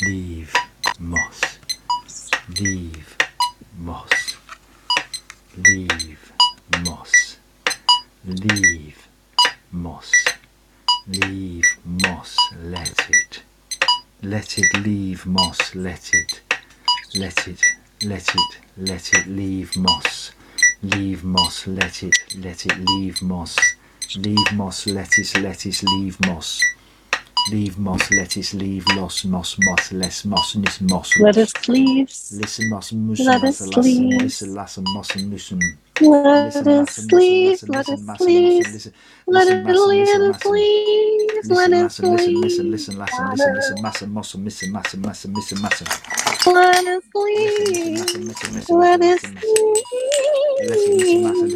leave moss, leave moss, leave moss, leave moss, leave moss, let it leave moss, let it leave moss, leave moss, let it leave moss, leave moss, lettuce, leave moss, leave moss, lettuce, leave loss, moss, less moss, nis moss, lettuce leaves, listen moss, mussen, lettuce leaves, listen lassen, mossen, mussen, lettuce leaves, lettuce leaves, lettuce leaves, lettuce leaves, listen, massa, mossen, missen, massa, missen, massa. lettuce leaves, lettuce leaves,